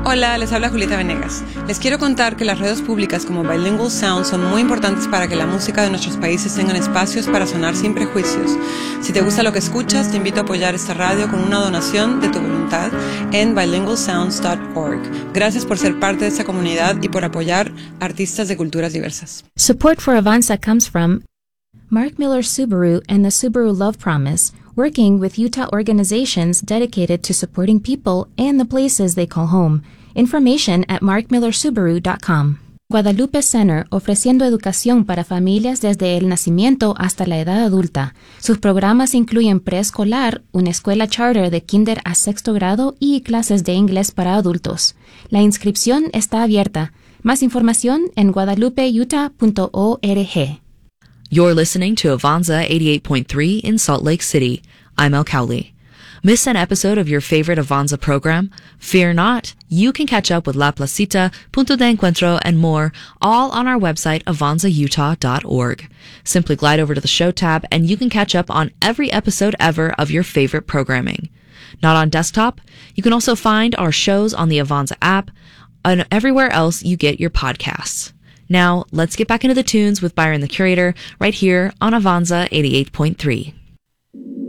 Hola, les habla Julieta Venegas. Les quiero contar que las redes públicas como Bilingual Sound son muy importantes para que la música de nuestros países tengan espacios para sonar sin prejuicios. Si te gusta lo que escuchas, te invito a apoyar esta radio con una donación de tu voluntad en bilingualsounds.org. Gracias por ser parte de esta comunidad y por apoyar artistas de culturas diversas. Support for Avanza comes from Mark Miller Subaru and the Subaru Love Promise, working with Utah organizations dedicated to supporting people and the places they call home. Information at markmillersubaru.com. Guadalupe Center, ofreciendo educación para familias desde el nacimiento hasta la edad adulta. Sus programas incluyen preescolar, una escuela charter de kinder a 6º grado y clases de inglés para adultos. La inscripción está abierta. Más información en guadalupeutah.org. You're listening to Avanza 88.3 in Salt Lake City. I'm El Cowley. Miss an episode of your favorite Avanza program? Fear not. You can catch up with La Placita, Punto de Encuentro, and more, all on our website, avanzautah.org. Simply glide over to the show tab, and you can catch up on every episode ever of your favorite programming. Not on desktop? You can also find our shows on the Avanza app and everywhere else you get your podcasts. Now, let's get back into the tunes with Byron the Curator right here on Avanza 88.3.